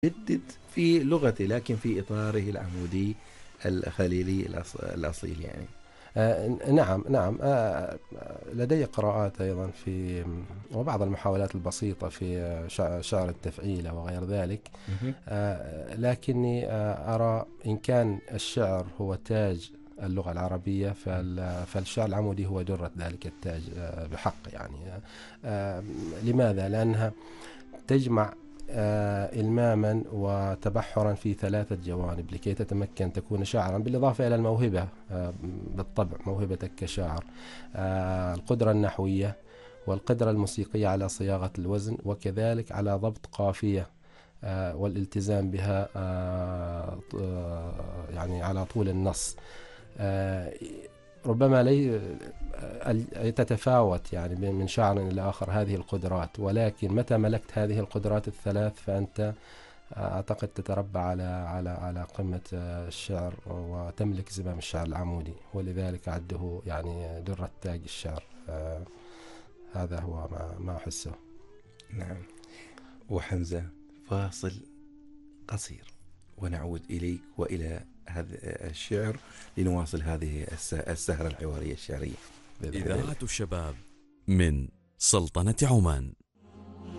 جدد في لغته لكن في إطاره العمودي الخليلي الأصيل يعني. نعم نعم. لدي قراءات أيضا في وبعض المحاولات البسيطة في شعر التفعيلة وغير ذلك. مهم. لكني أرى إن كان الشعر هو تاج اللغة العربية فالشعر العمودي هو درة ذلك التاج بحق يعني. لماذا؟ لأنها تجمع إلماما وتبحرا في ثلاثة جوانب لكي تتمكن تكون شاعرا، بالإضافة إلى الموهبة. بالطبع موهبتك كشاعر، القدرة النحوية والقدرة الموسيقية على صياغة الوزن، وكذلك على ضبط قافية والالتزام بها يعني على طول النص. ربما تتفاوت يعني من شعر إلى آخر هذه القدرات، ولكن متى ملكت هذه القدرات الثلاث فأنت أعتقد تتربع على قمة الشعر وتملك زمام الشعر العمودي، ولذلك أعده يعني درة تاج الشعر. هذا هو ما أحسه. نعم. وحمزة، فاصل قصير ونعود إليك وإلى هذا الشعر لنواصل هذه السهرة الحوارية الشعرية. إذاعة الشباب من سلطنة عمان.